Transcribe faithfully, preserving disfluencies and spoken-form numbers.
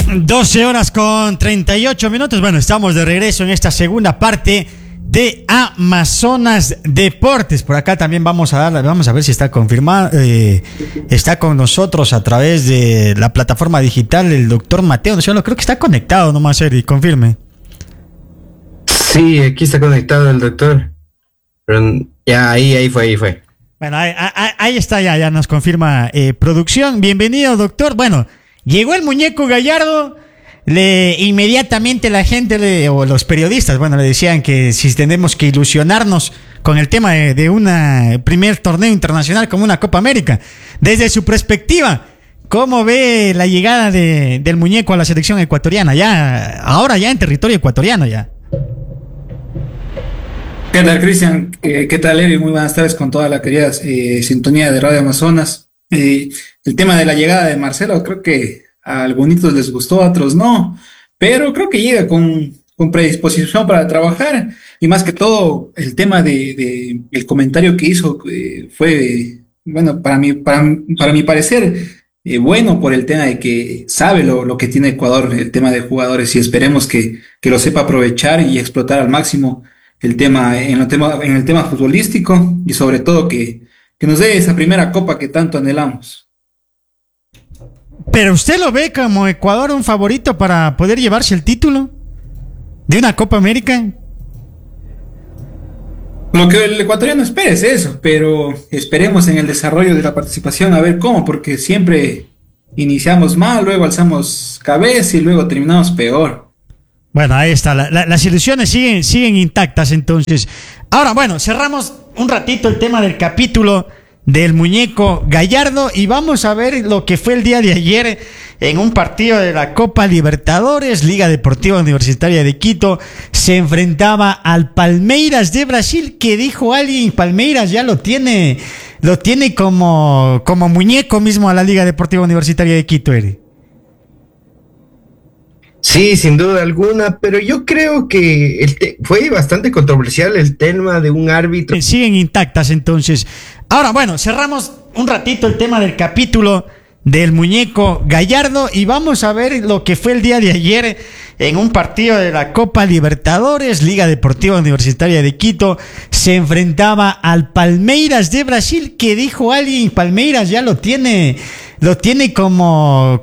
doce horas con treinta y ocho minutos. Bueno, estamos de regreso en esta segunda parte de Amazonas Deportes. Por acá también vamos a dar, vamos a ver si está confirmado, eh, está con nosotros a través de la plataforma digital el doctor Mateo. No sé, creo que está conectado nomás, Eri, confirme. Sí, aquí está conectado el doctor. Pero ya ahí, ahí fue, ahí fue. Bueno, ahí, ahí, ahí está, ya, ya nos confirma eh, producción. Bienvenido, doctor. Bueno, llegó el muñeco Gallardo. Le, inmediatamente la gente le, o los periodistas, bueno, le decían que si tenemos que ilusionarnos con el tema de, de un primer torneo internacional como una Copa América. Desde su perspectiva, ¿cómo ve la llegada de, del muñeco a la selección ecuatoriana? Ya, ahora ya en territorio ecuatoriano ya. ¿Qué tal, Cristian? ¿Qué, qué tal, Eri? Muy buenas tardes con toda la querida eh, sintonía de Radio Amazonas. Eh, el tema de la llegada de Marcelo, creo que a algunos les gustó, a otros no, pero creo que llega con, con predisposición para trabajar, y más que todo el tema de, de el comentario que hizo eh, fue, bueno, para mí, para, para mi parecer, eh, bueno, por el tema de que sabe lo, lo que tiene Ecuador, el tema de jugadores, y esperemos que, que lo sepa aprovechar y explotar al máximo el tema, en el tema, en el tema futbolístico, y sobre todo que, que nos dé esa primera copa que tanto anhelamos. ¿Pero usted lo ve como Ecuador un favorito para poder llevarse el título de una Copa América? Lo que el ecuatoriano espera es eso, pero esperemos en el desarrollo de la participación a ver cómo, porque siempre iniciamos mal, luego alzamos cabeza y luego terminamos peor. Bueno, ahí está, la, la, las ilusiones siguen, siguen intactas entonces. Ahora, bueno, cerramos un ratito el tema del capítulo del muñeco Gallardo y vamos a ver lo que fue el día de ayer en un partido de la Copa Libertadores. Liga Deportiva Universitaria de Quito se enfrentaba al Palmeiras de Brasil, que dijo alguien, Palmeiras ya lo tiene, lo tiene como, como muñeco mismo a la Liga Deportiva Universitaria de Quito, Eri. Sí, sin duda alguna, pero yo creo que el te- fue bastante controversial el tema de un árbitro. Siguen intactas entonces. Ahora, bueno, cerramos un ratito el tema del capítulo del muñeco Gallardo y vamos a ver lo que fue el día de ayer en un partido de la Copa Libertadores. Liga Deportiva Universitaria de Quito se enfrentaba al Palmeiras de Brasil, que dijo alguien, Palmeiras ya lo tiene, lo tiene como